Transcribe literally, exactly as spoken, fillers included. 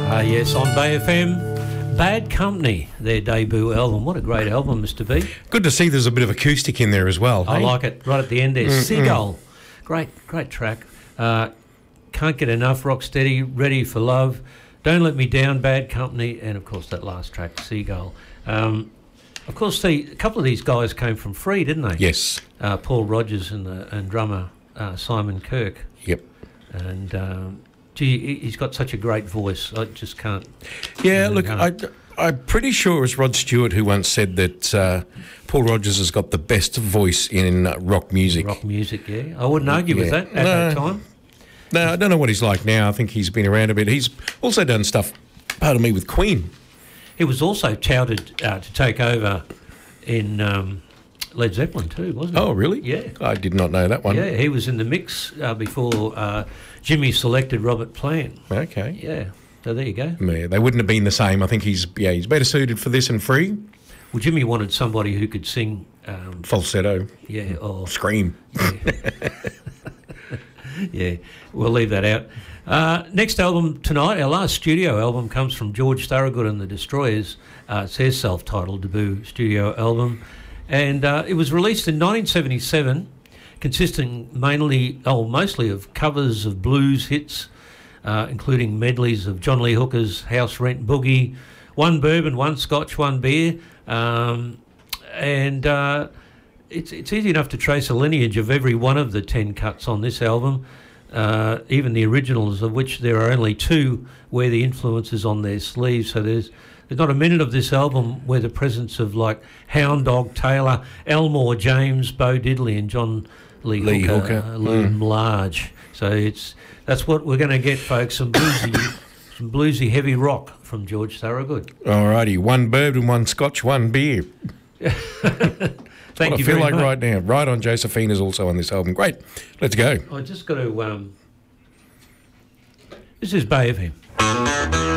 Uh, yes, on Bay F M, Bad Company, their debut album. What a great album, Mister B. Good to see there's a bit of acoustic in there as well. I hey? like it. Right at the end there. Mm, Seagull. Mm. Great, great track. Uh, Can't Get Enough, Rocksteady, Ready for Love, Don't Let Me Down, Bad Company, and, of course, that last track, Seagull. Um, of course, the, a couple of these guys came from Free, didn't they? Yes. Uh, Paul Rogers and, the, and drummer uh, Simon Kirk. Yep. And... Um, Gee, he's got such a great voice. I just can't... Yeah, look, I, I'm pretty sure it was Rod Stewart who once said that uh, Paul Rogers has got the best voice in uh, rock music. Rock music, yeah. I wouldn't argue yeah. with that at no, that time. No, I don't know what he's like now. I think he's been around a bit. He's also done stuff, pardon me, with Queen. He was also touted uh, to take over in... Um, Led Zeppelin too, wasn't he? Oh, really? Yeah. I did not know that one. Yeah, he was in the mix uh, before uh, Jimmy selected Robert Plant. Okay. Yeah, so there you go. Yeah, they wouldn't have been the same. I think he's yeah he's better suited for this and Free. Well, Jimmy wanted somebody who could sing... Um, falsetto. Yeah, or... Scream. Yeah, yeah, we'll leave that out. Uh, next album tonight, our last studio album, comes from George Thorogood and the Destroyers. Uh, it's their self-titled debut studio album. And uh, it was released in nineteen seventy-seven, consisting mainly, oh, mostly of covers of blues hits, uh, including medleys of John Lee Hooker's House Rent Boogie, One Bourbon, One Scotch, One Beer. Um, and uh, it's, it's easy enough to trace a lineage of every one of the ten cuts on this album, uh, even the originals, of which there are only two where the influence is on their sleeves. So there's... There's not a minute of this album where the presence of, like, Hound Dog Taylor, Elmore James, Bo Diddley and John Lee, Lee Hooker, Hooker. Uh, loom mm. large. So it's that's what we're going to get, folks, some bluesy, some bluesy heavy rock from George Thorogood. All righty, one bourbon, one scotch, one beer. Thank what you I feel very like much. right now. Right on Josephine is also on this album. Great. Let's go. I just got to... Um, this is Bay F M.